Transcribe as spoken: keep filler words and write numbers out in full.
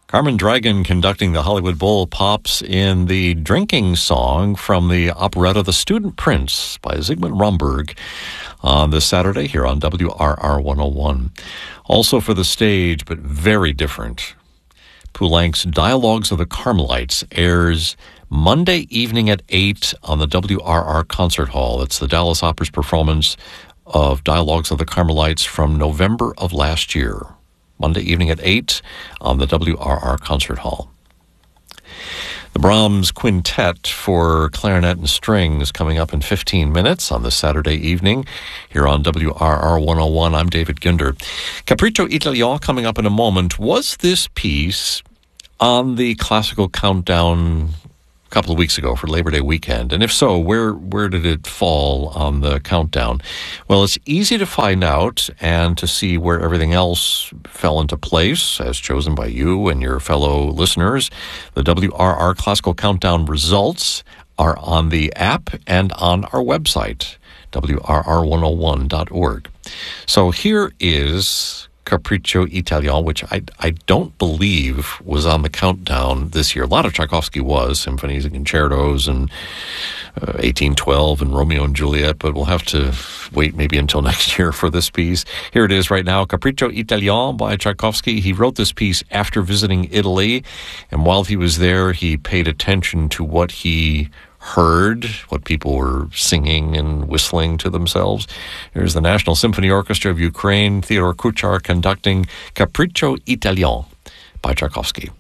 Carmen Dragon conducting the Hollywood Bowl pops in the drinking song from the operetta The Student Prince by Zygmunt Romberg on this Saturday here on W R R one oh one. Also for the stage, but very different, Poulenc's Dialogues of the Carmelites airs Monday evening at eight on the W R R Concert Hall. It's the Dallas Opera's performance of Dialogues of the Carmelites from November of last year. Monday evening at eight on the W R R Concert Hall. The Brahms Quintet for clarinet and strings coming up in fifteen minutes on this Saturday evening here on W R R one oh one. I'm David Ginder. Capriccio Italien coming up in a moment. Was this piece on the Classical Countdown a couple of weeks ago for Labor Day weekend? And if so, where where did it fall on the countdown? Well, it's easy to find out and to see where everything else fell into place as chosen by you and your fellow listeners. The W R R Classical Countdown results are on the app and on our website, W R R one oh one dot org. So here is Capriccio Italien, which I I don't believe was on the countdown this year. A lot of Tchaikovsky was, symphonies and concertos and uh, eighteen twelve and Romeo and Juliet, but we'll have to wait maybe until next year for this piece. Here it is right now, Capriccio Italien by Tchaikovsky. He wrote this piece after visiting Italy, and while he was there, he paid attention to what he heard, what people were singing and whistling to themselves. Here's the National Symphony Orchestra of Ukraine, Theodore Kuchar conducting Capriccio Italien by Tchaikovsky.